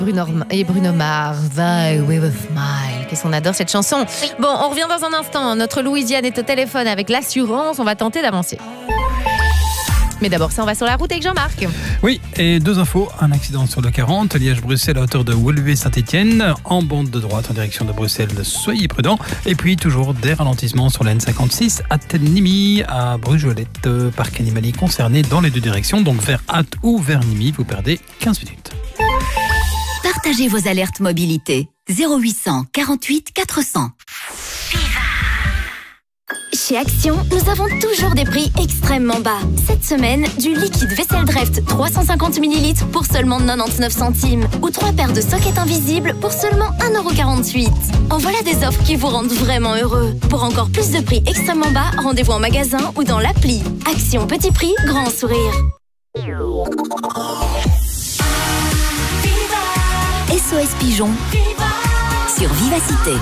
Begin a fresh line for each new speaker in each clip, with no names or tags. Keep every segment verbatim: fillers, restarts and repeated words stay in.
Bruno et Bruno Mars, Vibe with a Smile. Qu'est-ce qu'on adore cette chanson. Oui. Bon, on revient dans un instant. Notre Louisiane est au téléphone avec l'assurance. On va tenter d'avancer. Mais d'abord, ça, on va sur la route avec Jean-Marc.
Oui, et deux infos. Un accident sur le quarante, Liège-Bruxelles à hauteur de Woluwe-Saint-Étienne. En bande de droite en direction de Bruxelles, soyez prudents. Et puis, toujours des ralentissements sur la N cinquante-six à Nîmes, à Brugelette. Parc animalier concerné dans les deux directions. Donc, vers Ath ou vers Nîmes, vous perdez quinze minutes.
Partagez vos alertes mobilité. zéro huit cent quarante-huit quatre cents. Chez Action, nous avons toujours des prix extrêmement bas. Cette semaine, du liquide vaisselle Dreft trois cent cinquante millilitres pour seulement quatre-vingt-dix-neuf centimes. Ou trois paires de sockets invisibles pour seulement un euro quarante-huit. En voilà des offres qui vous rendent vraiment heureux. Pour encore plus de prix extrêmement bas, rendez-vous en magasin ou dans l'appli. Action petit prix, grand sourire. S O S Pigeon sur Vivacité.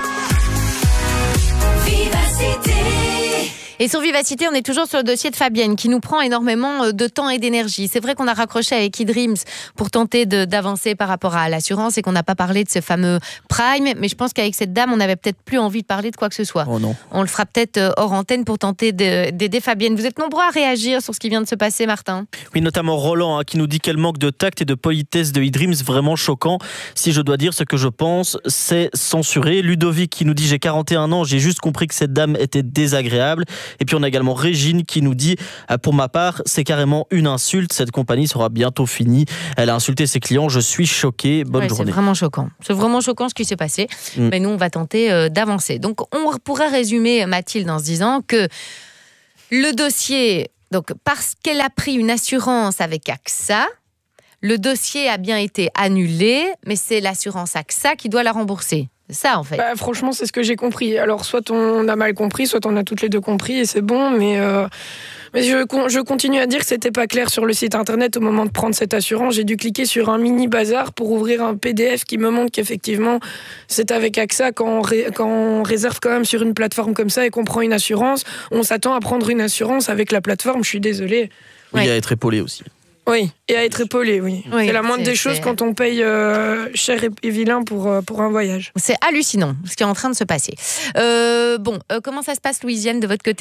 Vivacité. Et sur Vivacité, on est toujours sur le dossier de Fabienne qui nous prend énormément de temps et d'énergie. C'est vrai qu'on a raccroché avec eDreams pour tenter de, d'avancer par rapport à l'assurance et qu'on n'a pas parlé de ce fameux Prime. Mais je pense qu'avec cette dame, on n'avait peut-être plus envie de parler de quoi que ce soit.
Oh non.
On le fera peut-être hors antenne pour tenter de, d'aider Fabienne. Vous êtes nombreux à réagir sur ce qui vient de se passer, Martin.
Oui, notamment Roland hein, qui nous dit quel manque de tact et de politesse de eDreams, vraiment choquant. Si je dois dire ce que je pense, c'est censuré. Ludovic qui nous dit j'ai quarante et un ans, j'ai juste compris que cette dame était désagréable. Et puis on a également Régine qui nous dit pour ma part, c'est carrément une insulte. Cette compagnie sera bientôt finie. Elle a insulté ses clients. Je suis choqué. Bonne
ouais,
journée.
C'est vraiment choquant. C'est vraiment choquant ce qui s'est passé. Mm. Mais nous, on va tenter euh, d'avancer. Donc, on pourrait résumer Mathilde en se disant que le dossier, donc parce qu'elle a pris une assurance avec AXA, le dossier a bien été annulé, mais c'est l'assurance AXA qui doit la rembourser. C'est ça, en fait.
Bah, franchement, c'est ce que j'ai compris. Alors, soit on a mal compris, soit on a toutes les deux compris, et c'est bon, mais, euh, mais je, je continue à dire que c'était pas clair sur le site internet au moment de prendre cette assurance. J'ai dû cliquer sur un mini bazar pour ouvrir un P D F qui me montre qu'effectivement, c'est avec AXA quand on, ré, quand on réserve quand même sur une plateforme comme ça et qu'on prend une assurance, on s'attend à prendre une assurance avec la plateforme, je suis désolée.
Oui,
ouais.
à être épaulé aussi.
Oui, et à être épaulé, oui. oui c'est la moindre c'est, des choses c'est... quand on paye euh, cher et, et vilain pour, euh, pour un voyage.
C'est hallucinant ce qui est en train de se passer. Euh, bon, euh, comment ça se passe, Louisiane, de votre côté ?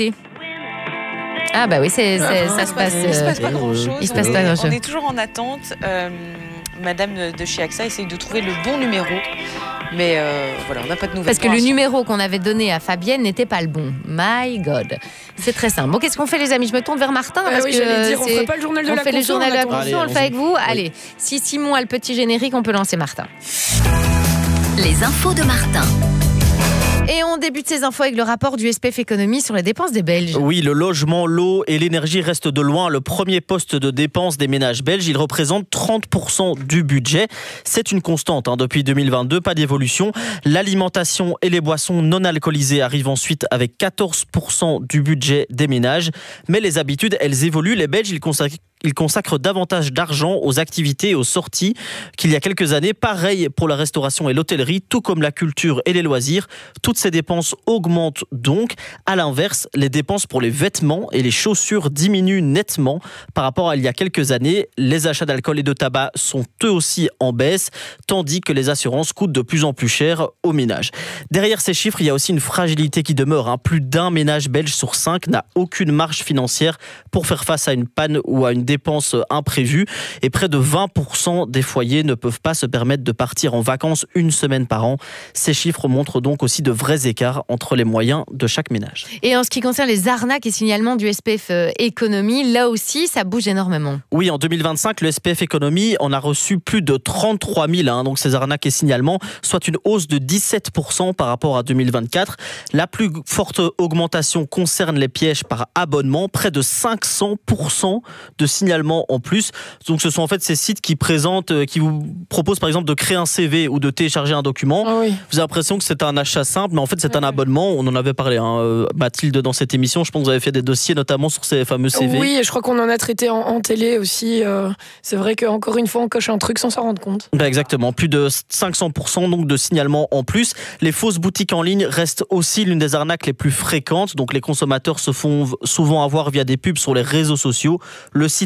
Ah bah oui, c'est, c'est, ah, ça se passe...
Il ne se passe pas grand-chose.
Il se passe pas grand-chose.
On est toujours en attente. Euh, Madame de chez AXA essaye de trouver le bon numéro. Mais euh, voilà, on n'a pas de nouvelles.
Parce que le numéro qu'on avait donné à Fabienne n'était pas le bon. My God. C'est très simple. Bon, qu'est-ce qu'on fait, les amis ? Je me tourne vers Martin.
Ah
parce
oui,
que
j'allais dire, on ne fait pas le journal de
on
la
fait
conso.
Le journal de la conso, on le fait avec vous.
Oui.
Allez, si Simon a le petit générique, on peut lancer Martin.
Les infos de Martin.
Et on débute ces infos avec le rapport du S P F Économie sur les dépenses des Belges.
Oui, le logement, l'eau et l'énergie restent de loin le premier poste de dépenses des ménages belges. Il représente trente pour cent du budget. C'est une constante hein, depuis deux mille vingt-deux, pas d'évolution. L'alimentation et les boissons non alcoolisées arrivent ensuite avec quatorze pour cent du budget des ménages. Mais les habitudes, elles évoluent. Les Belges, ils consacrent Il consacre davantage d'argent aux activités et aux sorties qu'il y a quelques années. Pareil pour la restauration et l'hôtellerie, tout comme la culture et les loisirs. Toutes ces dépenses augmentent donc. À l'inverse, les dépenses pour les vêtements et les chaussures diminuent nettement par rapport à il y a quelques années. Les achats d'alcool et de tabac sont eux aussi en baisse, tandis que les assurances coûtent de plus en plus cher aux ménages. Derrière ces chiffres, il y a aussi une fragilité qui demeure. Hein. Plus d'un ménage belge sur cinq n'a aucune marge financière pour faire face à une panne ou à une dépenses imprévues et près de vingt pour cent des foyers ne peuvent pas se permettre de partir en vacances une semaine par an. Ces chiffres montrent donc aussi de vrais écarts entre les moyens de chaque ménage.
Et en ce qui concerne les arnaques et signalements du S P F Économie, là aussi, ça bouge énormément.
Oui, en deux mille vingt-cinq, le S P F Économie en a reçu plus de trente-trois mille, hein, donc ces arnaques et signalements, soit une hausse de dix-sept pour cent par rapport à deux mille vingt-quatre. La plus forte augmentation concerne les pièges par abonnement, près de cinq cents pour cent de signalements en plus. Donc ce sont en fait ces sites qui présentent, qui vous proposent par exemple de créer un C V ou de télécharger un document.
Ah oui.
Vous avez l'impression que c'est un achat simple, mais en fait c'est un abonnement. On en avait parlé, hein, Mathilde, dans cette émission. Je pense que vous avez fait des dossiers notamment sur ces fameux C V.
Oui, et je crois qu'on en a traité en, en télé aussi. Euh, c'est vrai qu'encore une fois, on coche un truc sans s'en rendre compte.
Ben exactement. Plus de cinq cents pour cent donc de signalements en plus. Les fausses boutiques en ligne restent aussi l'une des arnaques les plus fréquentes. Donc les consommateurs se font souvent avoir via des pubs sur les réseaux sociaux. Le site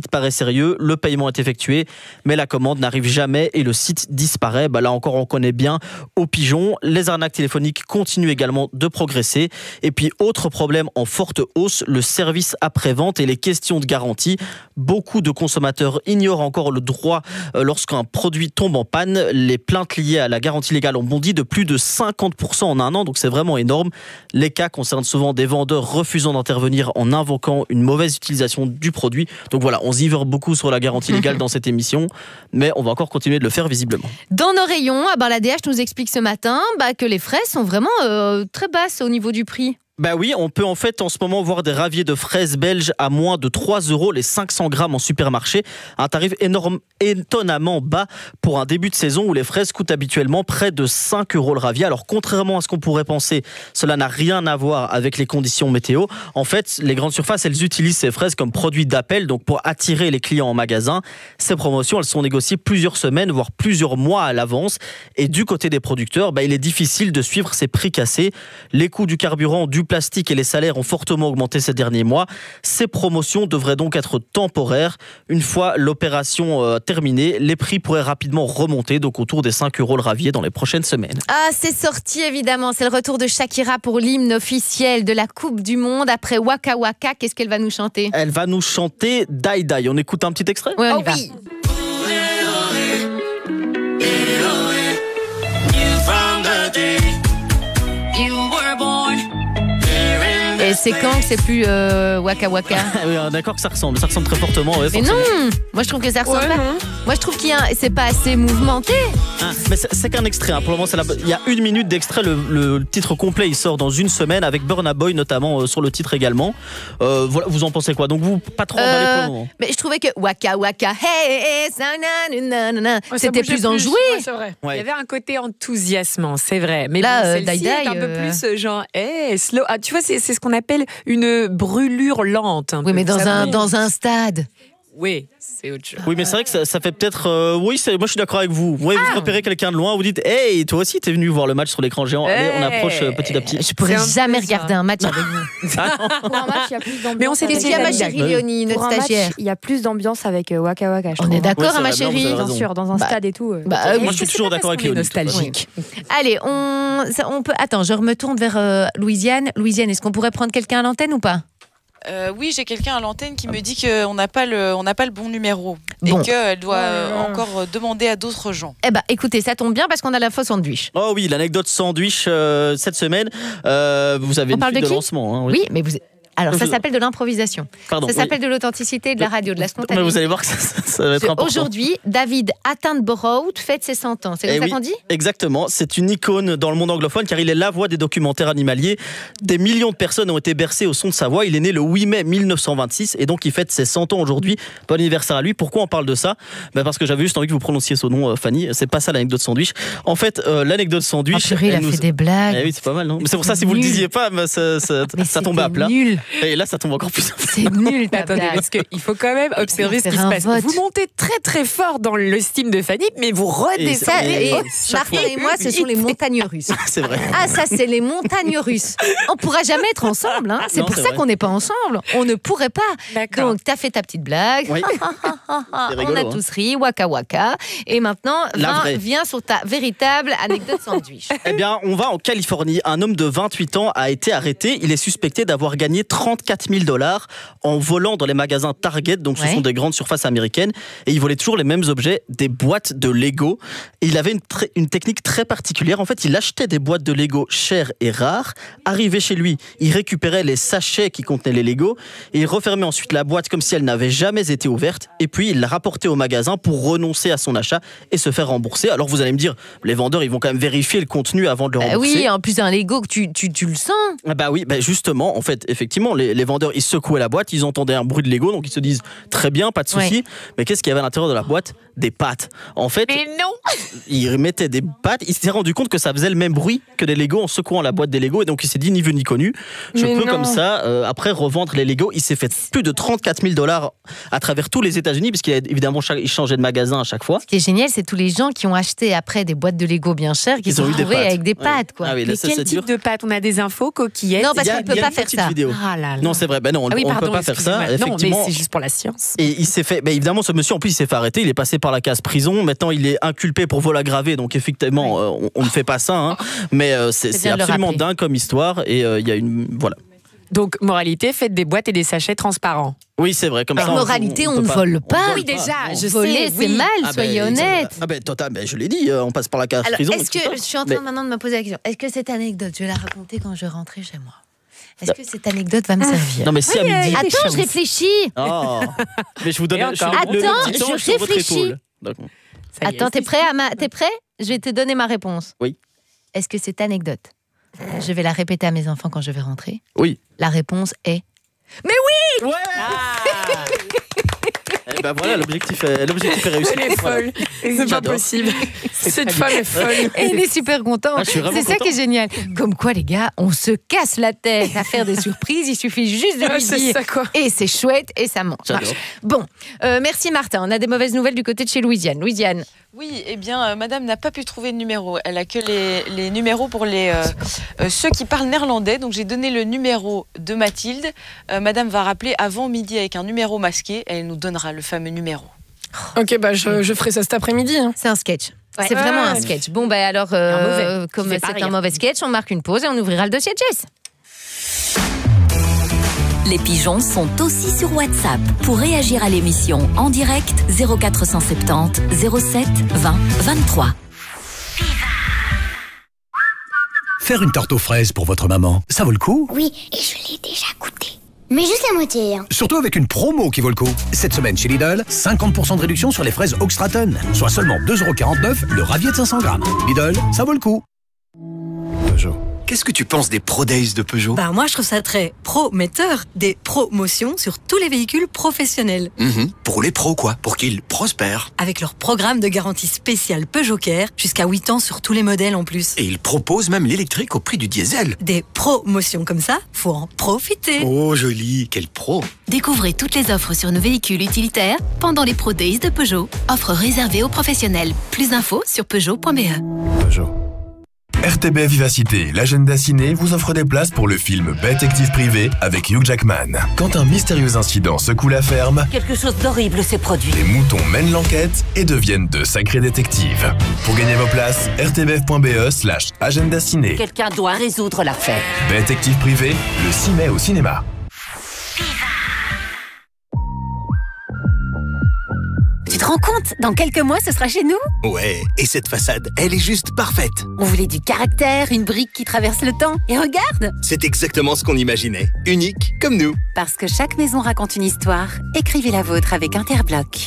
site paraît sérieux, le paiement est effectué, mais la commande n'arrive jamais et le site disparaît. Bah là encore, on connaît bien au pigeon. Les arnaques téléphoniques continuent également de progresser. Et puis, autre problème en forte hausse, le service après-vente et les questions de garantie. Beaucoup de consommateurs ignorent encore le droit euh, lorsqu'un produit tombe en panne. Les plaintes liées à la garantie légale ont bondi de plus de cinquante pour cent en un an, donc c'est vraiment énorme. Les cas concernent souvent des vendeurs refusant d'intervenir en invoquant une mauvaise utilisation du produit. Donc voilà, on zivre beaucoup sur la garantie légale dans cette émission, mais on va encore continuer de le faire visiblement.
Dans nos rayons, ah ben la D H nous explique ce matin bah, que les fraises sont vraiment euh, très basses au niveau du prix.
Bah oui, on peut en fait en ce moment voir des raviers de fraises belges à moins de trois euros les cinq cents grammes en supermarché. Un tarif énorme, étonnamment bas pour un début de saison où les fraises coûtent habituellement près de cinq euros le ravier. Alors contrairement à ce qu'on pourrait penser, cela n'a rien à voir avec les conditions météo. En fait, les grandes surfaces, elles utilisent ces fraises comme produit d'appel, donc pour attirer les clients en magasin. Ces promotions, elles sont négociées plusieurs semaines, voire plusieurs mois à l'avance. Et du côté des producteurs, bah, il est difficile de suivre ces prix cassés. Les coûts du carburant, du plastique et les salaires ont fortement augmenté ces derniers mois. Ces promotions devraient donc être temporaires. Une fois l'opération euh, terminée, les prix pourraient rapidement remonter, donc autour des cinq euros le ravier dans les prochaines semaines.
Ah, c'est sorti évidemment. C'est le retour de Shakira pour l'hymne officiel de la Coupe du Monde. Après Waka Waka, qu'est-ce qu'elle va nous chanter ?
Elle va nous chanter Die Die. On écoute un petit extrait ?
Ouais, on y
Oh
va.
oui.
Et c'est quand que c'est plus euh, Waka Waka ?
Oui, on est d'accord que ça ressemble, ça ressemble très fortement. Ouais,
Mais
forcément.
non, moi je trouve que ça ressemble
Ouais,
pas.
non.
Moi je trouve qu'il y a un- c'est pas assez mouvementé.
Ah, mais c'est, c'est qu'un extrait. Hein. Pour le moment, c'est la... il y a une minute d'extrait. Le, le titre complet, il sort dans une semaine avec Burna Boy notamment euh, sur le titre également. Euh, voilà, vous en pensez quoi ? Donc vous, pas trop emballé pour le moment.
Mais je trouvais que Waka Waka, hey, hey, ça, na, na, na, na,
Ouais, ça
c'était
bougeait
plus enjoué.
Ouais, c'est vrai.
Ouais.
Il y avait un côté enthousiasmant, c'est vrai. Mais
Là,
bon,
euh,
celle-ci
Die
est un
Die,
peu
euh,
plus euh, genre, hey, slow. Ah, tu vois, c'est, c'est ce qu'on appelle une brûlure lente. un
Oui,
peu.
mais dans
Ça
un,
brûle.
dans un stade.
Oui, c'est autre chose.
Oui, mais c'est vrai que ça, ça fait peut-être. euh, oui, c'est, moi je suis d'accord avec vous. Vous, vous repérez quelqu'un de loin, vous dites hey, toi aussi t'es venu voir le match sur l'écran géant. Allez, on
Hey.
approche euh, petit à petit.
Je pourrais
C'est un
jamais
peu ça.
regarder un match avec vous.
Pour un match, il y a plus d'ambiance.
Mais on s'est
avec
Qu'est-ce qu'il y a,
euh,
ma
Waka
chérie
Oui.
Léonie,
Pour
notre
un match,
stagiaire ?
il y a plus d'ambiance avec euh, Waka Waka. Je
On
trouve.
est d'accord,
Oui,
hein,
c'est
ma
vrai, non, vous
chérie
avez
Bien
raison.
sûr, dans un
Bah,
stade et tout. euh.
Bah, euh,
Moi,
oui.
je suis toujours d'accord avec
Léonie.
Léonie. de toute façon.
Nostalgique.
Allez, on, ça, on peut. Attends, je me tourne vers euh, Louisiane. Louisiane, est-ce qu'on pourrait prendre quelqu'un à l'antenne ou pas ?
Euh, oui, j'ai quelqu'un à l'antenne qui me dit qu'on n'a pas le, on n'a pas le bon numéro
Bon.
et qu'elle doit
Oh là
euh,
là.
encore euh, demander à d'autres gens.
Eh ben, écoutez, ça tombe bien parce qu'on a la fausse sandwich.
Oh oui, l'anecdote sandwich euh, cette semaine. Euh, vous avez
On
une
parle
suite
de
de
qui ?
lancement. Hein,
Oui, mais vous. Alors, ça
Je-
s'appelle de l'improvisation.
Pardon.
Ça
oui.
s'appelle de l'authenticité, de la radio, de la
Mais
spontanéité.
vous allez voir que ça, ça- ça va être important.
Aujourd'hui, David Attenborough fête ses cent ans. C'est comme
Eh
ça
oui,
qu'on dit ?
Exactement, c'est une icône dans le monde anglophone car il est la voix des documentaires animaliers. Des millions de personnes ont été bercées au son de sa voix. Il est né le huit mai mille neuf cent vingt-six et donc il fête ses cent ans aujourd'hui. Bon anniversaire à lui. Pourquoi on parle de ça ? Ben parce que j'avais juste envie que vous prononciez son nom, euh, Fanny. C'est pas ça l'anecdote sandwich. En fait, euh,
Ah,
l'anecdote sandwich.
purée, il a
elle nous-
fait des blagues.
Eh oui, c'est pas mal, non ? Mais c'est pour ça, si vous le
Nul.
disiez pas, ben, ça, ça,
Mais
ça tombait à
c'était
plat.
nul.
Et là, ça tombe encore plus.
C'est nul, ta
Attendez,
blague.
parce qu'il faut quand même observer ce
faire
qui se
un
passe.
vote.
Vous montez très très fort dans le style de Fanny, mais vous
Ça,
redescendez.
et
chaque
Martin et moi, ce sont les montagnes russes.
C'est vrai.
Ah, ça, c'est les montagnes russes. On pourra jamais être ensemble. Hein. C'est
Non,
pour
c'est
ça
vrai.
qu'on n'est pas ensemble. On ne pourrait pas.
D'accord.
Donc, t'as fait ta petite blague.
Oui.
On
rigolo,
a
hein.
tous ri, waka waka. Et maintenant,
La
vin-
vraie.
viens sur ta véritable anecdote sandwich.
Eh bien, on va en Californie. Un homme de vingt-huit ans a été arrêté. Il est suspecté d'avoir gagné trente-quatre mille dollars en volant dans les magasins Target. Donc, ce
Ouais.
sont des grandes surfaces américaines. Et il volait toujours les mêmes objets, des boîtes de Lego. Et il avait une, tr- une technique très particulière. En fait, il achetait des boîtes de Lego chères et rares. Arrivé chez lui, il récupérait les sachets qui contenaient les Lego. Et il refermait ensuite la boîte comme si elle n'avait jamais été ouverte. Et puis, il la rapportait au magasin pour renoncer à son achat et se faire rembourser. Alors, vous allez me dire, les vendeurs, ils vont quand même vérifier le contenu avant de le
Bah
rembourser.
oui, en plus, un Lego, tu, tu, tu le sens.
Ah bah oui, bah justement, en fait, effectivement, les, les vendeurs, ils secouaient la boîte, ils entendaient un bruit de Lego, donc ils se disent très bien, pas de souci.
Ouais.
Mais qu'est-ce qu'il y avait à l'intérieur de la boîte ? Des pâtes. En fait,
Mais non.
ils mettaient des pâtes, il s'est rendu compte que ça faisait le même bruit que des Lego en secouant la boîte des Lego, et donc il s'est dit ni vu ni connu. Je
Mais
peux
non.
comme ça, euh, après, revendre les Lego. Il s'est fait plus de trente-quatre mille dollars à travers tous les États-Unis, puisqu'il a évidemment chaque- il changeait de magasin à chaque fois.
Ce qui est génial, c'est tous les gens qui ont acheté après des boîtes de Lego bien chères, qui
Ils
se
ont
sont
eu des
retrouvés
pâtes.
avec des
Ouais.
pâtes. Quoi.
Ah oui, là,
Mais
ça,
quel
c'est dur.
type de pâte ? On a des infos, coquillettes.
Non, parce
Il y a-
qu'il peut
il y a
pas
une
faire
petite
ça.
vidéo.
Ah là là.
Non, c'est vrai. Ben non, on
Ah oui,
ne
pardon,
peut pas faire ça.
excusez-moi. Non,
Effectivement.
mais c'est juste pour la science.
Et il s'est fait, ben évidemment, ce monsieur, en plus, il s'est fait arrêter. Il est passé par la case prison. Maintenant, il est inculpé pour vol aggravé. Donc, effectivement, euh, on, on ne fait pas ça. Hein. Mais euh, c'est,
C'est
c'est
bien de le
absolument
rappeler.
dingue comme histoire. Et euh, il y a une. Voilà.
Donc, moralité, faites des boîtes et des sachets transparents.
Oui, c'est vrai. Comme
Par
ça, on-
moralité, on,
peut
ne
pas-
vole
on
pas.
vole
Oui, déjà, je
Voler,
sais,
c'est
oui.
mal,
Ah ben,
soyez
ça-
honnête.
Ah ben, total, ben, je l'ai dit, euh, on passe par la case
Alors,
prison.
est-ce que
et tout
je
ça.
suis en
Mais-
train maintenant de me poser la question, est-ce que cette anecdote, je vais la raconter quand je rentrais chez moi? Est-ce que cette anecdote va me servir?
Non, mais si à
Oui,
midi.
euh,
Attends,
chances.
je réfléchis.
Oh. Mais je vous donne
Et
je suis
encore.
le- le- le
Attends,
petit temps
je
sur votre
réfléchis.
épaule. D'accord.
Ça y est,
Attends, t'es
c'est-
prêt à ma... T'es prêt? Je vais te donner ma réponse.
Oui.
Est-ce que cette anecdote, je vais la répéter à mes enfants quand je vais rentrer?
Oui.
La réponse est
Ouais.
Ah.
Eh ben voilà, l'objectif est, l'objectif est réussi.
Elle est
Voilà.
folle. C'est pas
J'adore.
possible. Cette
très
femme est folle.
Et elle est super contente.
Ah, je suis vraiment
c'est ça
content.
qui est génial. Comme quoi, les gars, on se casse la tête à faire des surprises. Il suffit juste de
Ah,
lui
c'est
dire.
ça, quoi.
Et c'est chouette et ça mange.
J'adore.
Bon, euh, merci Martin. On a des mauvaises nouvelles du côté de chez Louisiane. Louisiane,
Oui, eh bien, euh, madame n'a pas pu trouver de numéro. Elle a que les, les numéros pour les, euh, euh, ceux qui parlent néerlandais. Donc, j'ai donné le numéro de Mathilde. Euh, madame va rappeler avant midi avec un numéro masqué. Elle nous donnera le fameux numéro.
Ok, bah je, je ferai ça cet après-midi. Hein.
c'est un sketch.
Ouais.
C'est vraiment un
Ouais.
sketch. Bon, ben alors, euh,
Un mauvais, qui
comme
fait pas
c'est
rire.
un mauvais sketch, on marque une pause et on ouvrira le dossier de Jess.
Les pigeons sont aussi sur WhatsApp. Pour réagir à l'émission en direct, zéro quatre cent soixante-dix zéro sept vingt vingt-trois.
Faire une tarte aux fraises pour votre maman, ça vaut le coup?
Oui, et je l'ai déjà goûté. Mais juste la moitié. Hein.
Surtout avec une promo qui vaut le coup. Cette semaine chez Lidl, cinquante pour cent de réduction sur les fraises Oxtraton, soit seulement deux euros quarante-neuf le ravier de cinq cents grammes. Lidl, ça vaut le coup. Peugeot.
Qu'est-ce que tu penses des Pro Days de Peugeot?
Bah moi je trouve ça très prometteur, des promotions sur tous les véhicules professionnels.
Mhm. Pour les pros quoi, pour qu'ils prospèrent.
Avec leur programme de garantie spéciale Peugeot Care, jusqu'à huit ans sur tous les modèles en plus.
Et ils proposent même l'électrique au prix du diesel.
Des promotions comme ça, faut en profiter.
Oh joli, quel pro.
Découvrez toutes les offres sur nos véhicules utilitaires pendant les Pro Days de Peugeot. Offre réservée aux professionnels. Plus d'infos sur peugeot point b e.
Peugeot.
R T B Vivacité, l'agenda ciné vous offre des places pour le film Détective privé avec Hugh Jackman. Quand un mystérieux incident secoue la ferme,
Quelque chose d'horrible s'est produit.
les moutons mènent l'enquête et deviennent de sacrés détectives. Pour gagner vos places, r t b f point b e slash agenda ciné.
Quelqu'un doit résoudre l'affaire.
Détective privé, le six mai au cinéma.
Tu te rends compte? Dans quelques mois, ce sera chez nous?
Ouais, et cette façade, elle est juste parfaite.
On voulait du caractère, une brique qui traverse le temps. Et regarde!
C'est exactement ce qu'on imaginait. Unique, comme nous.
Parce que chaque maison raconte une histoire, écrivez la vôtre avec Interbloc.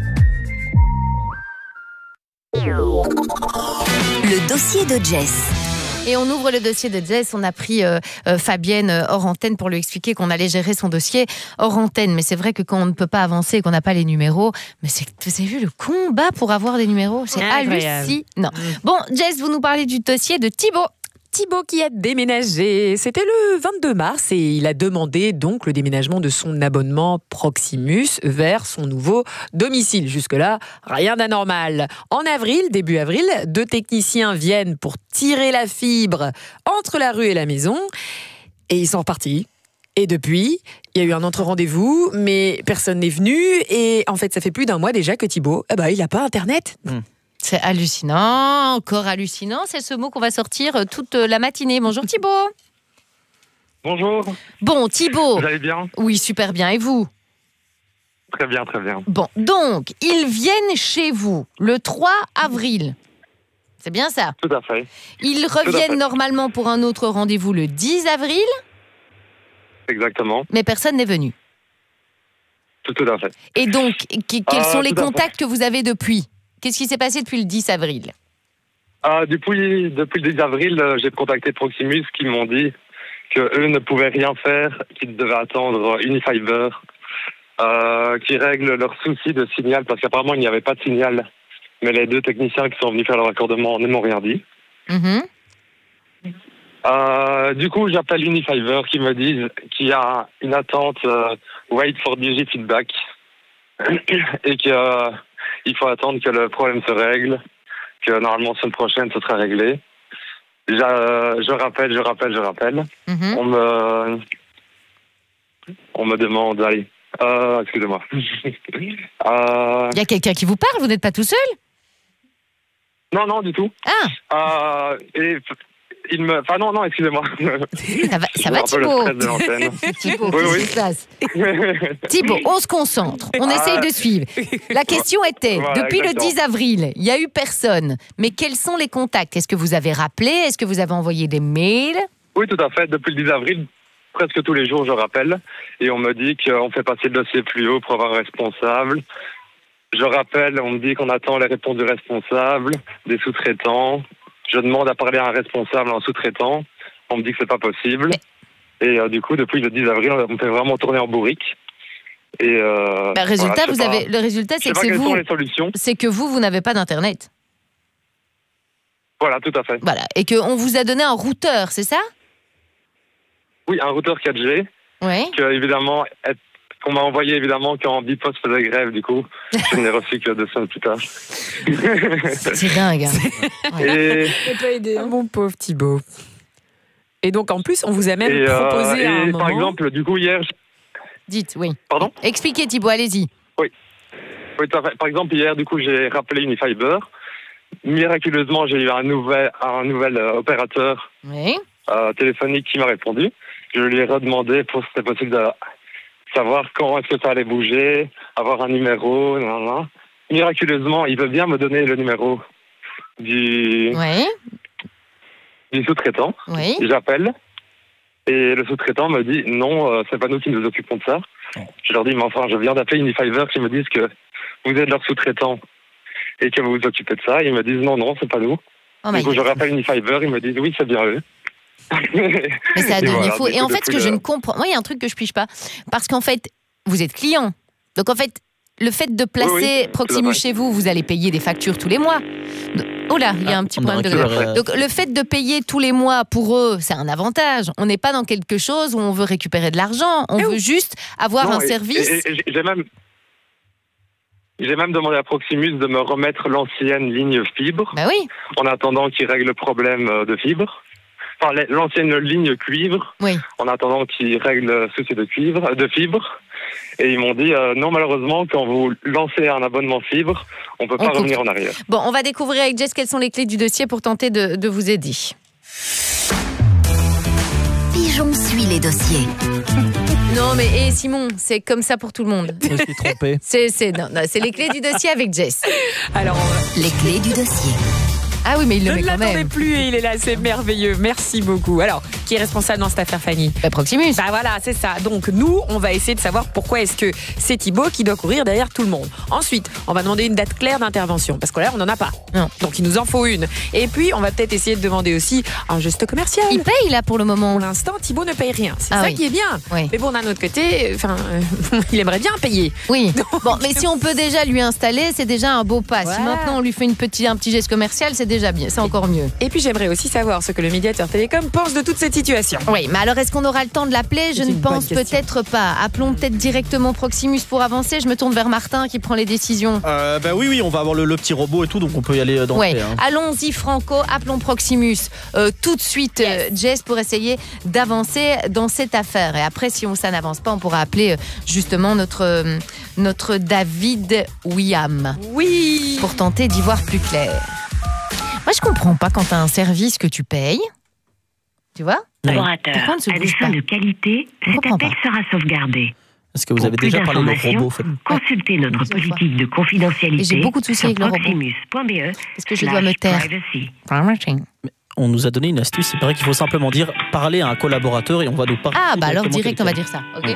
Le dossier de Jess.
Et on ouvre le dossier de Jess. On a pris euh, euh, Fabienne euh, hors antenne pour lui expliquer qu'on allait gérer son dossier hors antenne. Mais c'est vrai que quand on ne peut pas avancer et qu'on n'a pas les numéros, mais c'est, vous avez vu le combat pour avoir des numéros? C'est
Incroyable.
hallucinant. Bon, Jess, vous nous parlez du dossier de Thibaut.
Thibaut qui a déménagé. C'était le vingt-deux mars et il a demandé donc le déménagement de son abonnement Proximus vers son nouveau domicile. Jusque-là, rien d'anormal. En avril, début avril, deux techniciens viennent pour tirer la fibre entre la rue et la maison et ils sont repartis. Et depuis, il y a eu un autre rendez-vous, mais personne n'est venu. Et en fait, ça fait plus d'un mois déjà que Thibaut, eh ben, il n'a pas Internet.
Mmh.
C'est hallucinant, encore hallucinant. C'est ce mot qu'on va sortir euh, toute euh, la matinée. Bonjour Thibaut.
Bonjour.
Bon, Thibaut.
Vous allez bien?
Oui, super bien. Et vous?
Très bien, très bien.
Bon, donc, ils viennent chez vous le trois avril. C'est bien ça?
Tout à fait.
Ils
Tout à
reviennent
fait.
normalement pour un autre rendez-vous le dix avril,
Exactement.
mais personne n'est venu.
Tout, tout à fait.
Et donc, qui- quels
Ah,
sont les
tout à fait.
contacts que vous avez depuis? Qu'est-ce qui s'est passé depuis le dix avril?
Euh, depuis, depuis le dix avril, euh, j'ai contacté Proximus qui m'ont dit qu'eux ne pouvaient rien faire, qu'ils devaient attendre Unifiber, euh, qui règle leurs soucis de signal, parce qu'apparemment il n'y avait pas de signal. Mais les deux techniciens qui sont venus faire leur raccordement ne m'ont rien dit.
Mhm.
Euh, du coup, j'appelle Unifiber qui me disent qu'il y a une attente euh, wait for digi feedback et qu'il euh, faut attendre que le problème se règle, que normalement semaine prochaine ce sera réglé. J'a- je rappelle, je rappelle, je rappelle.
Mhm.
On me On me demande, allez, euh, excusez-moi. euh,
Il y a quelqu'un qui vous parle, vous n'êtes pas tout seul?
Non, non, du tout.
Ah.
Euh, et il me, enfin non, non, excusez-moi.
Ça va, ça va Thibaut. Thibaut,
oui,
qu'est-ce
oui.
qui se passe? Thibaut, on se concentre, on
Ah.
essaye de suivre. La question était,
Voilà,
depuis
exactement.
le dix avril, il n'y a eu personne, mais quels sont les contacts? Est-ce que vous avez rappelé? Est-ce que vous avez envoyé des mails?
Oui, tout à fait. Depuis le dix avril, presque tous les jours, je rappelle. Et on me dit qu'on fait passer le dossier plus haut pour avoir un responsable. Je rappelle, on me dit qu'on attend les réponses du responsable, des sous-traitants. Je demande à parler à un responsable, un sous-traitant. On me dit que c'est pas possible. Et euh, du coup, depuis le dix avril, on me fait vraiment tourner en bourrique. Et euh,
Bah, résultat,
voilà, je
vous
sais
avez,
pas-
le résultat,
je
c'est
sais
que
pas
c'est
quelles
vous.
sont les solutions.
C'est que vous, vous n'avez pas d'internet.
Voilà, tout à fait.
Voilà, et qu'on vous a donné un routeur, c'est ça?
Oui, un routeur quatre G.
Oui.
Que, évidemment, est- qu'on m'a envoyé évidemment quand Bipos faisait grève, du coup. Je n'ai reçu que deux semaines plus tard.
C'est dingue. hein.
Et,
C'est pas aidé.
Ah, mon pauvre Thibaut. Et donc, en plus, on vous a même
et, euh,
proposé à un
et
moment...
par exemple, du coup, hier, je-
Dites, oui.
Pardon?
Expliquez Thibaut, allez-y.
Oui, tout à fait. Par exemple, hier, du coup, j'ai rappelé Unifiber. Miraculeusement, j'ai eu un nouvel, un nouvel euh, opérateur
Oui.
euh, téléphonique qui m'a répondu. Je lui ai redemandé pour si c'était possible de savoir quand est-ce que ça allait bouger, avoir un numéro, nan, nan. Miraculeusement, il veut bien me donner le numéro du,
Oui.
du sous-traitant.
Oui.
J'appelle et le sous-traitant me dit non, euh, c'est pas nous qui nous occupons de ça. Je leur dis mais enfin, je viens d'appeler Unifiber qui me disent que vous êtes leur sous-traitant et que vous vous occupez de ça. Ils me disent non, non, c'est pas nous.
Oh my
du coup,
God.
je rappelle Unifiber, ils me disent oui, c'est bien eux.
Mais ça a
Et
devenu
voilà,
faux.
du
Et
coup,
en fait, ce
depuis
que je
le-
ne comprends... Moi, il y a un truc que je pige pas. Parce qu'en fait, vous êtes client. Donc, en fait, le fait de placer
Oui, oui,
Proximus
tout à fait.
chez vous, vous allez payer des factures tous les mois. Oh là, il y a un petit
on a
problème de
récupéré,
grève.
euh,
Donc, le fait de payer tous les mois pour eux, c'est un avantage. On n'est pas dans quelque chose où on veut récupérer de l'argent. On veut juste avoir
Non,
un
et-
service.
et- et j'ai même, j'ai même demandé à Proximus de me remettre l'ancienne ligne fibre.
Bah oui.
En attendant qu'ils règlent le problème euh, de fibre. Enfin, les- l'ancienne ligne cuivre.
Oui.
En attendant qu'ils règlent le souci de cuivre, euh, de fibre. Et ils m'ont dit euh, non, malheureusement, quand vous lancez un abonnement fibre, on peut
On
pas
coupe.
revenir en arrière.
Bon, on va découvrir avec Jess quelles sont les clés du dossier pour tenter de, de vous aider.
Pigeon suit les dossiers.
Non, mais et Simon, c'est comme ça pour tout le monde.
Je me suis trompé.
C'est c'est non, non, c'est les clés du dossier avec Jess.
Alors,
Les clés du dossier.
Ah oui, mais il
je
le met
ne
quand
l'attendais
même.
plus et il est là, c'est merveilleux. Merci beaucoup. Alors, qui est responsable dans cette affaire, Fanny?
Bah, Proximus.
Bah voilà, c'est ça. Donc nous, on va essayer de savoir pourquoi est-ce que c'est Thibaut qui doit courir derrière tout le monde. Ensuite, on va demander une date claire d'intervention, parce que là, on n'en a pas.
Non.
Donc il nous en faut une. Et puis, on va peut-être essayer de demander aussi un geste commercial.
Il paye là pour le moment.
Pour l'instant, Thibaut ne paye rien. C'est
Ah
ça
oui.
qui est bien.
Oui.
Mais bon, d'un autre côté, enfin, euh, il aimerait bien payer.
Oui. Bon, mais si on peut déjà lui installer, c'est déjà un beau pas. Si
Voilà.
maintenant on lui fait une petite, un petit geste commercial, c'est déjà bien. C'est encore mieux.
Et puis, j'aimerais aussi savoir ce que le médiateur télécom pense de toute cette situation.
Oui, mais alors est-ce qu'on aura le temps de l'appeler? Je
C'est
ne
une bonne
pense
question.
peut-être pas. Appelons peut-être directement Proximus pour avancer. Je me tourne vers Martin qui prend les décisions.
Euh, bah oui, oui, on va avoir le, le petit robot et tout, donc on peut y aller dans
Ouais.
le hein.
Allons-y Franco, appelons Proximus euh, tout de suite, euh, Jess, pour essayer d'avancer dans cette affaire. Et après, si on, ça n'avance pas, on pourra appeler euh, justement notre, euh, notre David Wiam.
Oui.
Pour tenter d'y voir plus clair. Moi, je comprends pas quand tu as un service que tu payes. Tu vois?
Collaborateur,
Pourquoi on ne se
à des
bouge
fins
pas
de qualité,
Je
cet
comprends
appel
pas.
sera sauvegardé.
Est-ce que vous
Pour
avez
plus
déjà parlé de
d'informations,
robot en fait
Consultez notre
Plusieurs fois.
politique de confidentialité
Et j'ai beaucoup de soucis
sur
avec le robot.
proximus point b e
Parce que je dois me
slash
taire.
privacy.
On nous a donné une astuce, il paraît qu'il faut simplement dire parler à un collaborateur et on va nous parler.
Ah, bah alors
directement
direct, on va
quelqu'un.
dire ça. Ok.
Ouais.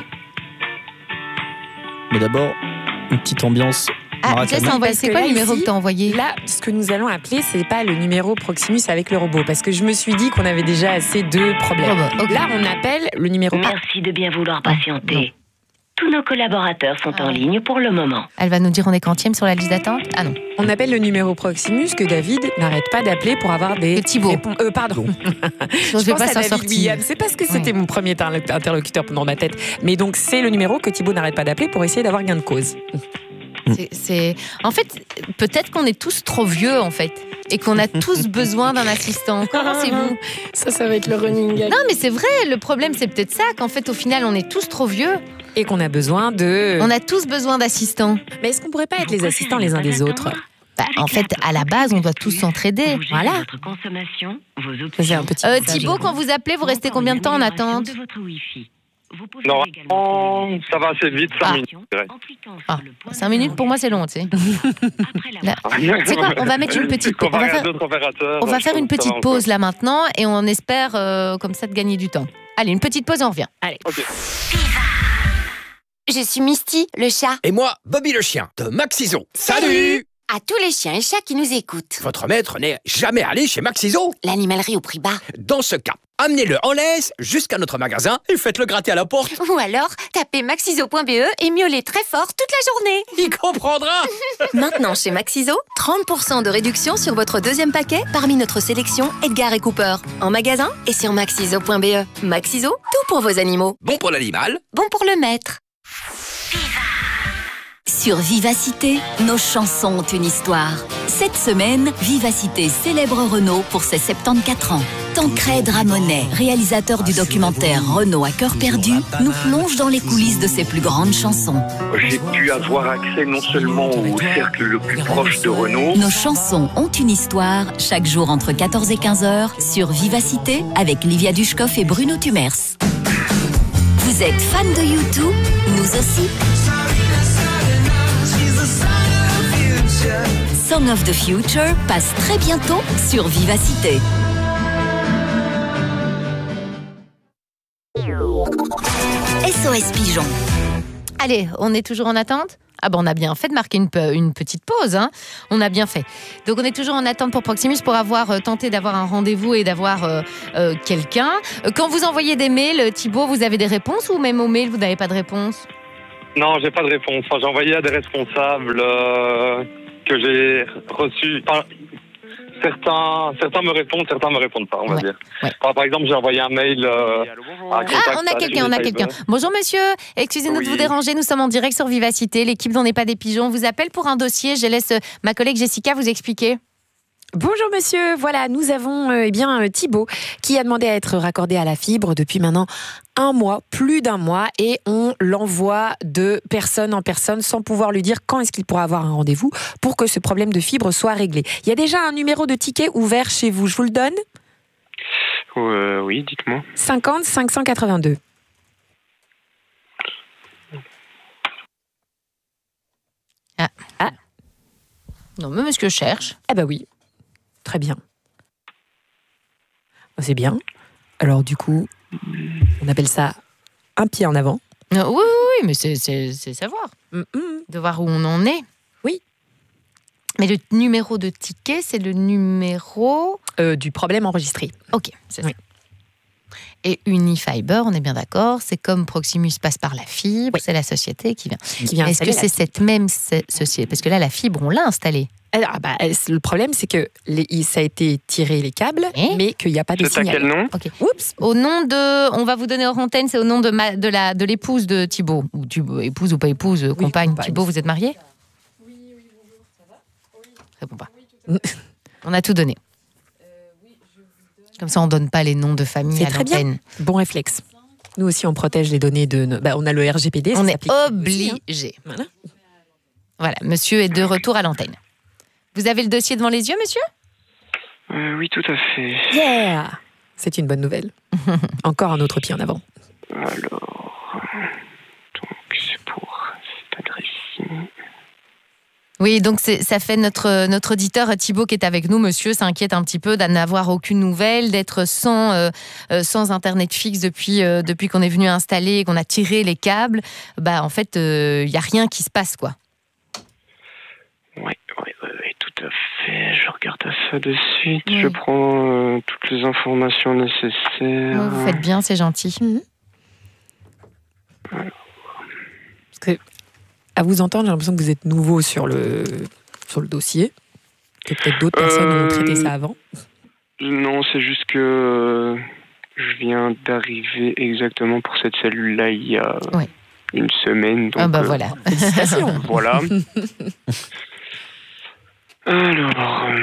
Mais d'abord, une petite ambiance.
Ah,
Mara
Jess
Kami.
a envoyé.
Parce
C'est
que
quoi
là,
le numéro
ici,
que t'as envoyé?
Là, ce que nous allons appeler, c'est pas le numéro Proximus avec le robot, parce que je me suis dit qu'on avait déjà assez de problèmes.
Robot, ok.
Là, on appelle le numéro.
Merci de bien vouloir patienter. Tous nos collaborateurs sont en ligne pour le moment.
Elle va nous dire on est quantième sur la liste d'attente? Ah non.
On appelle le numéro Proximus que David n'arrête pas d'appeler pour avoir des.
Que Thibaut.
répon- Euh, pardon.
Je vais
pense
pas
à
s'en
David
sortir.
William. C'est parce que c'était mon premier interlocuteur dans ma tête. Mais donc, c'est le numéro que Thibaut n'arrête pas d'appeler pour essayer d'avoir gain de cause.
C'est, c'est... En fait, peut-être qu'on est tous trop vieux, en fait. Et qu'on a tous besoin d'un assistant. Qu'en pensez-vous ?
Ça, ça va être le running gag.
Non, mais c'est vrai, le problème, c'est peut-être ça, qu'en fait, au final, on est tous trop vieux.
Et qu'on a besoin de...
On a tous besoin d'assistants.
Mais est-ce qu'on pourrait pas être les assistants les uns des autres ?
Bah, en fait, à la base, on doit tous s'entraider. Voilà.
C'est un petit
Euh, Thibaut, quand vous appelez, vous restez combien de temps en attente ?
Normalement, ça va assez vite, cinq minutes. je dirais.
Ah, cinq minutes, pour moi, c'est long, tu sais. Là, tu sais quoi, on va mettre une petite pause. On va faire, on va faire une petite pause là maintenant et on espère euh, comme ça de gagner du temps. Allez, une petite pause et on revient. Allez.
Okay.
Je suis Misty, le chat.
Et moi, Bobby le chien, de Maxiso. Salut!
À tous les chiens et chats qui nous écoutent.
Votre maître n'est jamais allé chez Maxiso?
L'animalerie au prix bas.
Dans ce cas, amenez-le en laisse jusqu'à notre magasin et faites-le gratter à la porte.
Ou alors, tapez maxiso point b e et miaulez très fort toute la journée.
Il comprendra.
Maintenant, chez Maxiso, trente pour cent de réduction sur votre deuxième paquet parmi notre sélection Edgar et Cooper. En magasin et sur maxiso point b e. Maxiso, tout pour vos animaux.
Bon pour l'animal.
Bon pour le maître.
Sur Vivacité, nos chansons ont une histoire. Cette semaine, Vivacité célèbre Renaud pour ses soixante-quatorze ans. Tancred Ramonet, réalisateur du documentaire Renaud à cœur perdu, nous plonge dans les coulisses de ses plus grandes chansons.
J'ai pu avoir accès non seulement au cercle le plus proche de Renaud.
Nos chansons ont une histoire, chaque jour entre quatorze et quinze heures, sur Vivacité, avec Livia Dushkov et Bruno Tumers. Vous êtes fan de U deux ? Nous aussi. Song of the Future passe très bientôt sur Vivacité. S O S Pigeon.
Allez, on est toujours en attente ? Ah ben on a bien fait de marquer une, une petite pause, hein. On a bien fait. Donc on est toujours en attente pour Proximus pour avoir euh, tenté d'avoir un rendez-vous et d'avoir euh, euh, quelqu'un. Quand vous envoyez des mails, Thibaut, vous avez des réponses ou même aux mails, vous n'avez pas de réponse ?
Non, j'ai pas de réponse. Enfin, j'ai envoyé à des responsables euh, que j'ai reçus. Enfin, certains, certains me répondent, certains me répondent pas, on va
ouais.
dire.
Ouais.
Enfin, par exemple, j'ai envoyé un mail euh, à contact.
Ah, on a quelqu'un, on a quelqu'un. Bonjour monsieur, excusez-nous
oui.
de vous déranger, nous sommes en direct sur Vivacité. L'équipe d'On n'est pas des pigeons vous appelle pour un dossier. Je laisse ma collègue Jessica vous expliquer.
Bonjour monsieur, voilà, nous avons euh, eh bien euh, Thibaut qui a demandé à être raccordé à la fibre depuis maintenant un mois, plus d'un mois, et on l'envoie de personne en personne sans pouvoir lui dire quand est-ce qu'il pourra avoir un rendez-vous pour que ce problème de fibre soit réglé. Il y a déjà un numéro de ticket ouvert chez vous, je vous le donne ?
euh, Oui, dites-moi.
cinquante cinq cent quatre-vingt-deux.
Ah. ah. Non, mais est-ce que je cherche ?
Ah bah oui. Très bien. C'est bien. Alors du coup, on appelle ça un pied en avant.
Oui, oui, oui, mais c'est, c'est, c'est savoir.
Mm-hmm.
De voir où on en est.
Oui.
Mais le numéro de ticket, c'est le numéro...
Euh, du problème enregistré.
Ok, c'est ça. Oui. Et Unifiber, on est bien d'accord, c'est comme Proximus passe par la fibre, oui. C'est la société qui vient.
Qui vient
Est-ce que c'est cette même société ? Parce que là, la fibre, on l'a installée.
Alors, bah, le problème, c'est que les, ça a été tiré les câbles, et mais qu'il n'y a pas de
c'est
signal.
C'est à quel nom ?
Okay. Oups. Au nom de, on va vous donner hors antenne, c'est au nom de, ma, de, la, de l'épouse de Thibaut. Ou Thibaut, épouse ou pas épouse, oui, compagne. Compagne. Thibaut, vous êtes marié ?
Oui, oui, bonjour, ça va ? Oui.
Réponds pas.
Oui,
on a tout donné.
Euh, oui, je vous donne...
Comme ça, on ne donne pas les noms de famille
c'est
à
très
l'antenne.
Bien. Bon réflexe. Nous aussi, on protège les données de... Nos... Bah, on a le R G P D.
On est obligé. Hein. Voilà. Voilà, monsieur est de retour à l'antenne. Vous avez le dossier devant les yeux, monsieur ?
euh, Oui, tout à fait.
Yeah ! C'est une bonne nouvelle. Encore un autre pied en avant.
Alors, donc c'est pour cette adresse-ci.
Oui, donc c'est, ça fait notre, notre auditeur Thibaut qui est avec nous, monsieur, s'inquiète un petit peu de n'avoir aucune nouvelle, d'être sans, euh, sans Internet fixe depuis, euh, depuis qu'on est venu installer et qu'on a tiré les câbles. Bah, en fait, il euh, n'y a rien qui se passe, quoi.
Oui, oui, oui, oui, tout à fait. Je regarde ça de suite. Oui. Je prends euh, toutes les informations nécessaires.
Oui, vous faites bien, c'est gentil.
Mmh. Parce que, à vous entendre, j'ai l'impression que vous êtes nouveau sur le, sur le dossier. Que peut-être d'autres euh, personnes ont traité ça avant.
Non, c'est juste que euh, je viens d'arriver exactement pour cette cellule-là il y a
oui.
une semaine. Donc,
ah bah
euh,
voilà, félicitations.
Voilà. Alors... Euh...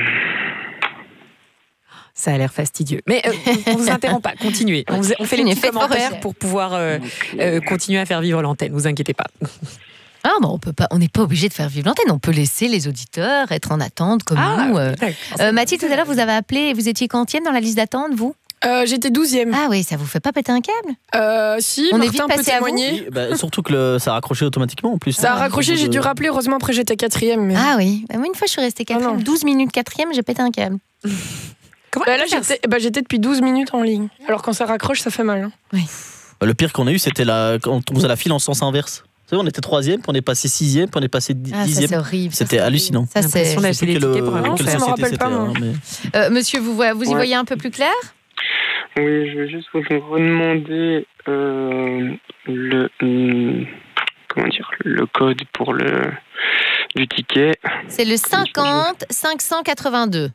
Ça a l'air fastidieux. Mais euh, on ne vous interrompt pas, continuez. On, on fait les petits commentaires pour pouvoir euh, euh, continuer à faire vivre l'antenne, ne vous inquiétez pas.
Ah, bon, on peut pas, on n'est pas obligé de faire vivre l'antenne, on peut laisser les auditeurs être en attente comme
ah,
nous. Euh. Euh, Mathilde, tout à l'heure, vous avez appelé, vous étiez quantième dans la liste d'attente, vous
euh, J'étais douzième.
Ah oui, ça vous fait pas péter un câble
euh, Si,
on
Martin
est vite
peut
passé à vous.
Oui, bah, surtout que le, ça a raccroché automatiquement en plus.
Ça a
ah,
raccroché, j'ai dû rappeler, heureusement après j'étais quatrième. Mais...
Ah oui, moi une fois je suis restée quatrième, ah douze minutes quatrième, j'ai pété un câble.
Comment bah là, j'étais, bah, j'étais depuis douze minutes en ligne. Alors quand ça raccroche, ça fait mal. Hein.
Oui.
Le pire qu'on a eu, c'était la... quand on faisait la file en sens inverse. Vous savez, on était troisième, puis on est passé sixième, puis on est passé dixième.
Ah, ça, c'est horrible.
C'était
ça,
hallucinant.
Ça, c'est
l'impression d'acheter les tickets pour un
non, ça me rappelle pas, moi.
Hein, mais...
euh, Monsieur, vous, vous y ouais. voyez un peu plus clair?
Oui, je vais juste vous redemander euh, le... Hum, comment dire, le code pour le... du ticket.
C'est le cinquante cinq cent quatre-vingt-deux.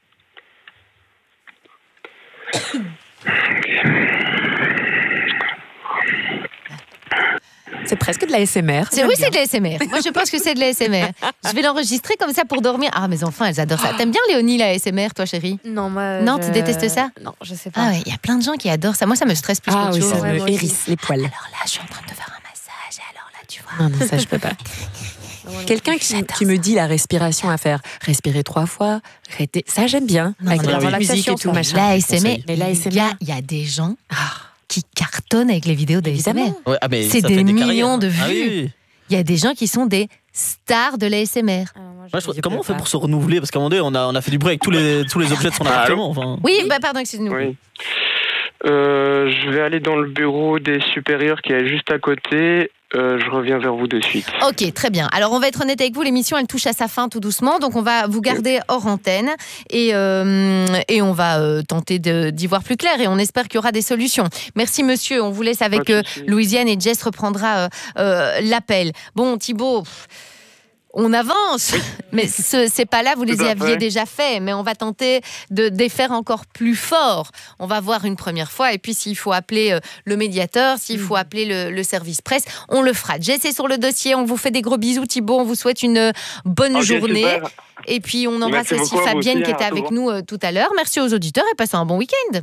C'est presque de la S M R.
C'est, oui, c'est de la S M R. Moi, je pense que c'est de la S M R. Je vais l'enregistrer comme ça pour dormir. Ah, mes enfants, elles adorent ça. T'aimes bien, Léonie, la S M R, toi, chérie?
Non, moi.
Non,
je...
tu détestes ça?
Non, je sais pas.
Ah, il y a plein de gens qui adorent ça. Moi, ça me stresse plus
ah,
qu'autre
oui,
chose.
ça me
ouais,
hérisse les poils.
Alors là, je suis en train de te faire un massage. Et alors là, tu vois.
Non, non, ça, je peux pas. Quelqu'un qui, qui me dit la respiration à faire, respirer trois fois, arrêter. Ça, j'aime bien.
Non,
avec
non,
la
non,
musique et tout, machin.
La S M R,
Mais la S M R,
il y a, il y a des gens qui cartonnent avec les vidéos de la S M R.
Ouais, ah, mais
c'est
ça
des,
fait des
millions
carrières.
de vues.
Ah, oui, oui.
Il y a des gens qui sont des stars de la S M R.
Alors, moi,
Ouais, je, comment on fait pour se renouveler? Parce qu'à un moment donné, on a, on a fait du bruit avec tous les, tous les objets de son appartement. Enfin...
Oui, bah pardon, excusez-nous.
Oui. Euh, je vais aller dans le bureau des supérieurs qui est juste à côté. Euh, je reviens vers vous de suite.
Ok, très bien. Alors, on va être honnête avec vous. L'émission, elle touche à sa fin tout doucement. Donc, on va vous garder hors antenne. Et, euh, et on va euh, tenter de, d'y voir plus clair. Et on espère qu'il y aura des solutions. Merci, monsieur. On vous laisse avec euh, Louisiane. Et Jess reprendra euh, euh, l'appel. Bon, Thibaut... Pff, on avance, mais ce, ces pas-là, vous les aviez déjà fait, mais on va tenter de, de les faire encore plus fort. On va voir une première fois, et puis s'il faut appeler euh, le médiateur, s'il faut appeler le, le service presse, on le fera. J'essaie sur le dossier, on vous fait des gros bisous, Thibaut, on vous souhaite une bonne okay, journée. Super. Et puis on embrasse aussi Fabienne qui était avec nous euh, tout à l'heure. Merci aux auditeurs et passez un bon week-end.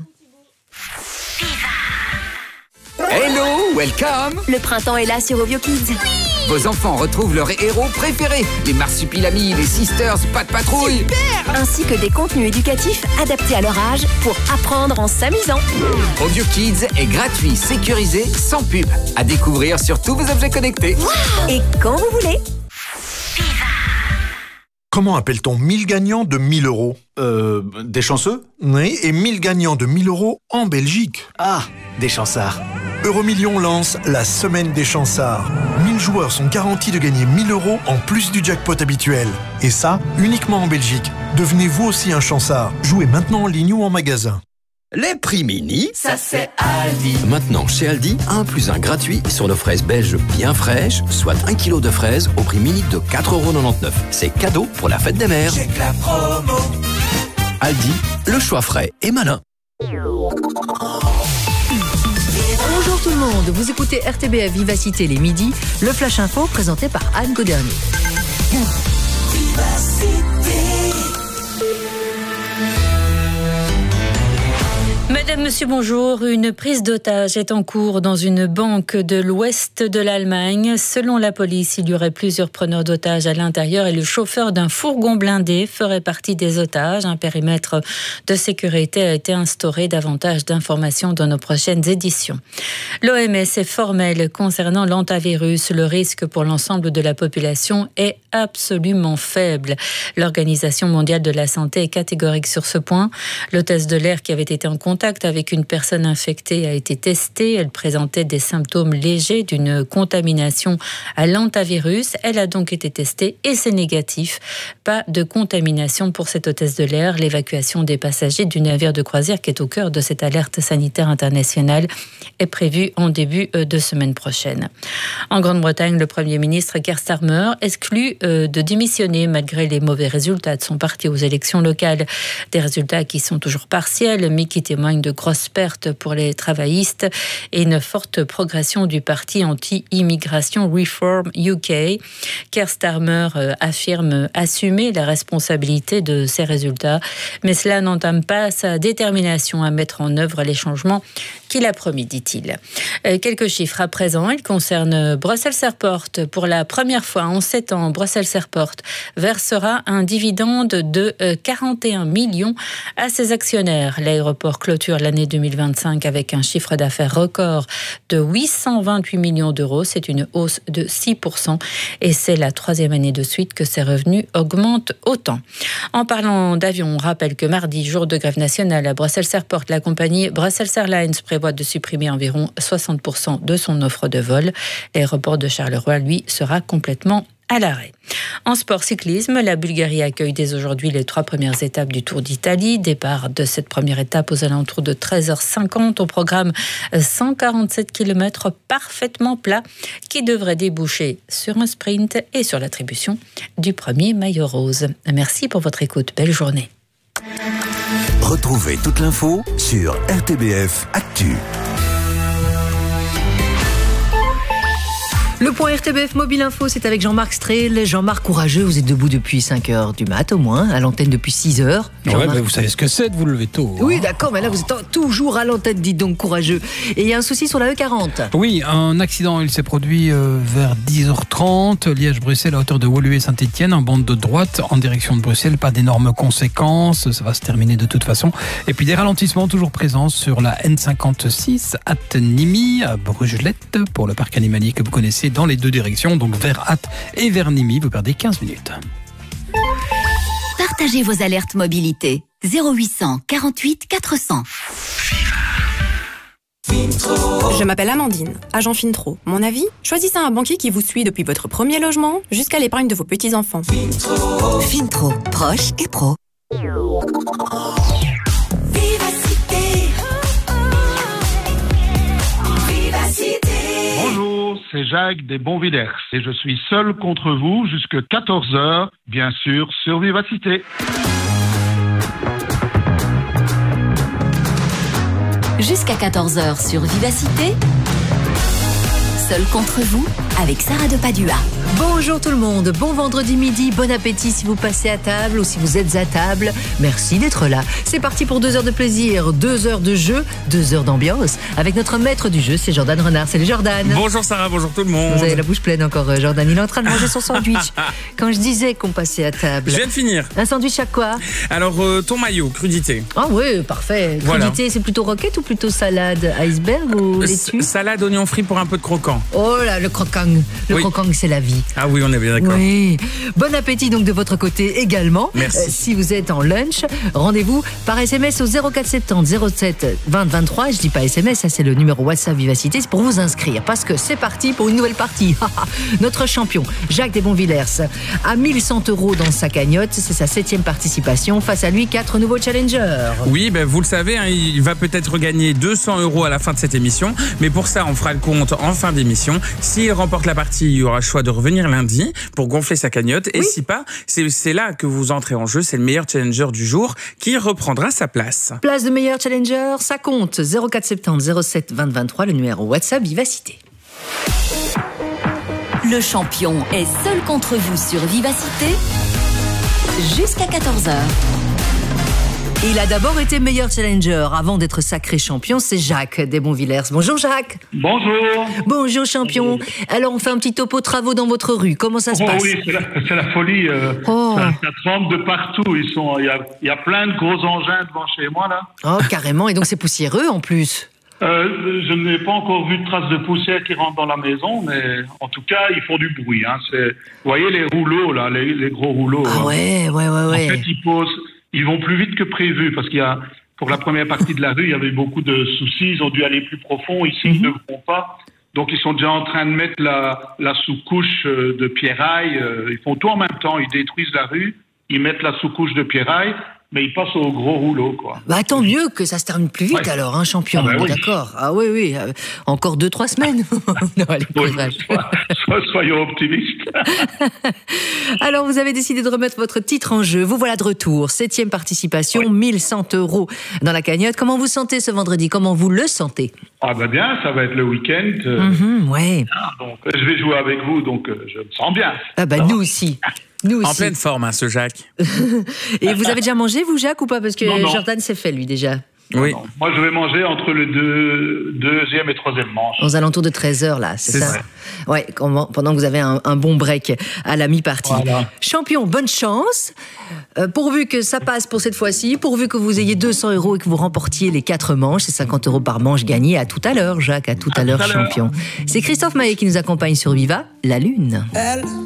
Hello, welcome.
Le printemps est là sur Ovio Kids. Oui.
Vos enfants retrouvent leurs héros préférés, les marsupilamis, les sisters, Pat Patrouille.
Super. Ainsi que des contenus éducatifs adaptés à leur âge pour apprendre en s'amusant.
Ovio Kids est gratuit, sécurisé, sans pub. À découvrir sur tous vos objets connectés.
Wow. Et quand vous voulez.
Comment appelle-t-on mille gagnants de mille euros?
Euh, des chanceux?
Oui, et mille gagnants de mille euros en Belgique.
Ah, des chansards.
Euromillions lance la semaine des chansards. mille joueurs sont garantis de gagner mille euros en plus du jackpot habituel. Et ça, uniquement en Belgique. Devenez vous aussi un chansard. Jouez maintenant en ligne ou en magasin.
Les prix mini,
ça c'est Aldi.
Maintenant chez Aldi, un plus un gratuit sur nos fraises belges bien fraîches, soit un kilo de fraises au prix mini de quatre euros quatre-vingt-dix-neuf. C'est cadeau pour la fête des mères.
J'ai que la promo.
Aldi, le choix frais et malin.
Bonjour tout le monde, vous écoutez R T B à Vivacité les midis, le Flash Info présenté par Anne Godernier.
Madame, monsieur, bonjour. Une prise d'otage est en cours dans une banque de l'ouest de l'Allemagne. Selon la police, il y aurait plusieurs preneurs d'otages à l'intérieur et le chauffeur d'un fourgon blindé ferait partie des otages. Un périmètre de sécurité a été instauré. Davantage d'informations dans nos prochaines éditions. L'O M S est formelle concernant l'hantavirus. Le risque pour l'ensemble de la population est absolument faible. L'Organisation mondiale de la santé est catégorique sur ce point. L'hôtesse de l'air qui avait été en contact avec une personne infectée a été testée. Elle présentait des symptômes légers d'une contamination à l'hantavirus. Elle a donc été testée et c'est négatif. Pas de contamination pour cette hôtesse de l'air. L'évacuation des passagers du navire de croisière qui est au cœur de cette alerte sanitaire internationale est prévue en début de semaine prochaine. En Grande-Bretagne, le Premier ministre Keir Starmer exclut de démissionner malgré les mauvais résultats de son parti aux élections locales. Des résultats qui sont toujours partiels mais qui témoignent de grosses pertes pour les travaillistes et une forte progression du parti anti-immigration Reform U K. Keir Starmer affirme assumer la responsabilité de ces résultats, mais cela n'entame pas sa détermination à mettre en œuvre les changements qu'il a promis, dit-il. Quelques chiffres à présent, ils concernent Brussels Airport. Pour la première fois en sept ans, Brussels Airport versera un dividende de quarante et un millions à ses actionnaires. L'aéroport clôture l'année deux mille vingt-cinq avec un chiffre d'affaires record de huit cent vingt-huit millions d'euros. C'est une hausse de six pour cent et c'est la troisième année de suite que ses revenus augmentent autant. En parlant d'avion, on rappelle que mardi, jour de grève nationale à Brussels Airport, la compagnie Brussels Airlines prévoit de supprimer environ soixante pour cent de son offre de vol. L'aéroport de Charleroi, lui, sera complètement à l'arrêt. En sport cyclisme, la Bulgarie accueille dès aujourd'hui les trois premières étapes du Tour d'Italie. Départ de cette première étape aux alentours de treize heures cinquante. Au programme, cent quarante-sept kilomètres parfaitement plats qui devraient déboucher sur un sprint et sur l'attribution du premier maillot rose. Merci pour votre écoute. Belle journée.
Retrouvez toute l'info sur R T B F Actu.
Le point R T B F Mobile Info, c'est avec Jean-Marc Strehl. Jean-Marc, courageux, vous êtes debout depuis cinq heures du mat au moins, à l'antenne depuis six heures.
Ouais, bah vous savez ce que c'est de vous lever tôt. Hein.
Oui, d'accord, mais là vous êtes toujours à l'antenne, dites donc, courageux. Et il y a un souci sur la E quarante.
Oui, un accident, il s'est produit euh, vers dix heures trente, Liège-Bruxelles à hauteur de Woluwe-Saint-Étienne, en bande de droite, en direction de Bruxelles, pas d'énormes conséquences, ça va se terminer de toute façon. Et puis des ralentissements toujours présents sur la N cinquante-six, Ath-Nimy, à Brugelette, pour le parc animalier que vous connaissez, dans les deux directions, donc vers Ath et vers Nimy, vous perdez quinze minutes.
Partagez vos alertes mobilité. zéro huit cent quarante-huit quatre cents.
Je m'appelle Amandine, agent Fintro. Mon avis, choisissez un banquier qui vous suit depuis votre premier logement jusqu'à l'épargne de vos petits-enfants.
Fintro, Fintro, proche et pro.
Bonjour, c'est Jacques des Bonvillers et je suis seul contre vous jusqu'à quatorze heures, bien sûr, sur Vivacité.
Jusqu'à quatorze heures sur Vivacité. Seul contre vous, avec Sarah de Padua.
Bonjour tout le monde, bon vendredi midi, bon appétit si vous passez à table ou si vous êtes à table. Merci d'être là. C'est parti pour deux heures de plaisir, deux heures de jeu, deux heures d'ambiance. Avec notre maître du jeu, c'est Jordan Renard. Salut Jordan.
Bonjour Sarah, bonjour tout le monde.
Vous avez la bouche pleine encore, Jordan. Il est en train de manger son sandwich. Quand je disais qu'on passait à table.
Je viens de finir.
Un sandwich à quoi?
Alors, euh, ton maillot, crudité.
Ah oui, parfait. Crudité, voilà. C'est plutôt roquette ou plutôt salade? Iceberg ou laitue?
Salade, oignon frit pour un peu de croquant.
Oh là, le croquant. Le oui. croquant, c'est la vie.
Ah oui, on est bien d'accord.
Oui. Bon appétit donc de votre côté également.
Merci.
Euh, si vous êtes en lunch, rendez-vous par S M S au zéro quatre soixante-dix zéro sept vingt vingt-trois. Je dis pas S M S, ça c'est le numéro WhatsApp Vivacité, c'est pour vous inscrire parce que c'est parti pour une nouvelle partie. Notre champion, Jacques des Bonvillers, a mille cent euros dans sa cagnotte. C'est sa septième participation. Face à lui, quatre nouveaux challengers.
Oui, ben vous le savez, hein, il va peut-être gagner deux cents euros à la fin de cette émission. Mais pour ça, on fera le compte en fin d'émission. S'il remporte la partie, il y aura le choix de revenir lundi pour gonfler sa cagnotte. Et oui. si pas, c'est, c'est là que vous entrez en jeu. C'est le meilleur challenger du jour qui reprendra sa place.
Place de meilleur challenger, ça compte. zéro quatre soixante-dix zéro sept vingt vingt-trois, le numéro WhatsApp Vivacité.
Le champion est seul contre vous sur Vivacité jusqu'à quatorze heures.
Il a d'abord été meilleur challenger avant d'être sacré champion, c'est Jacques des Bonvillers. Bonjour Jacques.
Bonjour.
Bonjour champion. Alors on fait un petit topo travaux dans votre rue, comment ça se
oh,
passe?
Oui, c'est la, c'est la folie, euh,
oh.
ça, ça trempe de partout, il sont, y, a, y a plein de gros engins devant chez moi là.
Oh carrément, et donc c'est poussiéreux en plus.
Euh, je n'ai pas encore vu de traces de poussière qui rentrent dans la maison, mais en tout cas, ils font du bruit. Hein. C'est, vous voyez les rouleaux là, les, les gros rouleaux.
Ah hein. ouais, ouais, ouais, ouais.
En fait, ils posent... Ils vont plus vite que prévu parce qu'il y a, pour la première partie de la rue, il y avait beaucoup de soucis. Ils ont dû aller plus profond. Ici, mm-hmm. ils ne vont pas. Donc, ils sont déjà en train de mettre la, la sous-couche de pierraille. Ils font tout en même temps. Ils détruisent la rue. Ils mettent la sous-couche de pierraille. mais il passe au gros rouleau, quoi.
Bah, tant mieux que ça se termine plus vite
Ouais.
alors, hein, champion.
Ah bah oui.
D'accord. Ah oui, oui. euh, encore deux, trois semaines. Non, allez,
Oui,
courage.
sois- sois- soyons optimistes.
Alors, vous avez décidé de remettre votre titre en jeu. Vous voilà de retour. Septième participation, mille cent euros dans la cagnotte. Comment vous sentez ce vendredi? Comment vous le sentez?
Ah bah bien, ça va être le week-end. euh,
Mhm, ouais.
ah, donc, euh, je vais jouer avec vous, donc euh, je me sens bien.
Ah bah, nous aussi. Nous
En
aussi.
pleine forme, hein, ce Jacques.
Et vous avez déjà mangé, vous, Jacques, ou pas? Parce que
Non, non.
Jordan s'est fait, lui, déjà.
Oui.
Non, moi, je vais manger entre le deux- deuxième et troisième manche.
Aux alentours de treize heures, là, c'est
C'est
ça?
ça.
Ouais, comment- pendant que vous avez un, un bon break à la mi-partie.
Voilà.
Champion, bonne chance. Euh, pourvu que ça passe pour cette fois-ci, pourvu que vous ayez deux cents euros et que vous remportiez les quatre manches, c'est cinquante euros par manche gagnée. À tout à l'heure, Jacques, à tout à, l'heure,
tout à l'heure.
champion. C'est Christophe Maé qui nous accompagne sur Viva, la Lune.